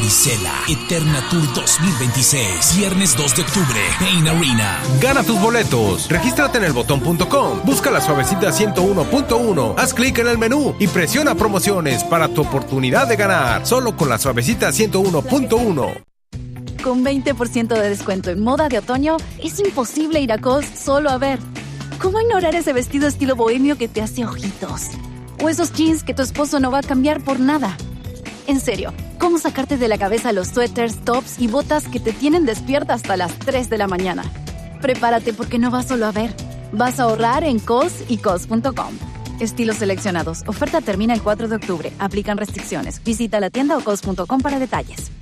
Cela Eterna Tour 2026. Viernes 2 de octubre, Pain Arena. Gana tus boletos. Regístrate en elbotón.com. Busca la Suavecita 101.1. Haz clic en el menú y presiona promociones para tu oportunidad de ganar. Solo con la Suavecita 101.1. Con 20% de descuento en moda de otoño, es imposible ir a Kohl's solo a ver. ¿Cómo ignorar ese vestido estilo bohemio que te hace ojitos? O esos jeans que tu esposo no va a cambiar por nada. En serio, ¿cómo sacarte de la cabeza los suéteres, tops y botas que te tienen despierta hasta las 3 de la mañana? Prepárate porque no vas solo a ver. Vas a ahorrar en Kohl's y Kohl's.com. Estilos seleccionados. Oferta termina el 4 de octubre. Aplican restricciones. Visita la tienda o Kohl's.com para detalles.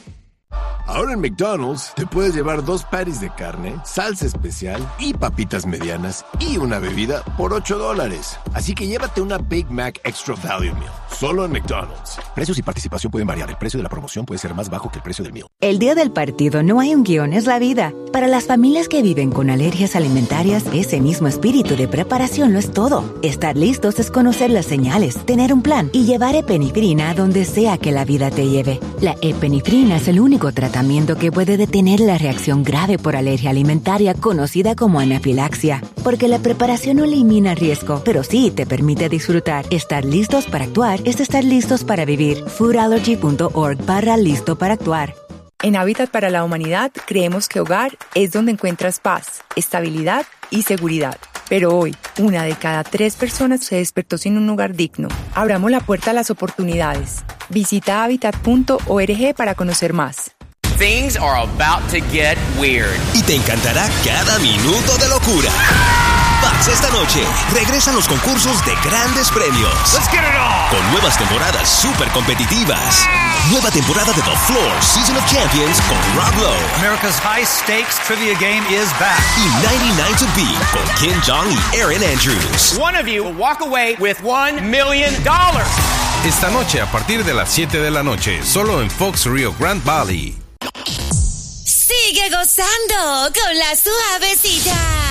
Ahora en McDonald's te puedes llevar 2 patties de carne, salsa especial y papitas medianas y una bebida por $8. Así que llévate una Big Mac Extra Value Meal. Solo en McDonald's. Precios y participación pueden variar. El precio de la promoción puede ser más bajo que el precio del meal. El día del partido no hay un guión, es la vida. Para las familias que viven con alergias alimentarias, ese mismo espíritu de preparación lo es todo. Estar listos es conocer las señales, tener un plan y llevar epinefrina a donde sea que la vida te lleve. La epinefrina es el único tratamiento que puede detener la reacción grave por alergia alimentaria conocida como anafilaxia, porque la preparación no elimina riesgo, pero sí te permite disfrutar. Estar listos para actuar es estar listos para vivir. foodallergy.org/listo para actuar. En Hábitat para la Humanidad creemos que hogar es donde encuentras paz, estabilidad y seguridad. Pero hoy, 1 de cada 3 personas se despertó sin un hogar digno. Abramos la puerta a las oportunidades. Visita habitat.org para conocer más. Things are about to get weird. Y te encantará cada minuto de locura. VAX esta noche regresan los concursos de grandes premios. Let's get it on. Con nuevas temporadas súper competitivas. Nueva temporada de The Floor Season of Champions con Rob Lowe. America's high stakes trivia game is back. Y 99 to Beat con Kim Jong y Aaron Andrews. One of you will walk away with $1 million. Esta noche a partir de las 7 de la noche, solo en Fox Rio Grande Valley. Sigue gozando con la Suavecita.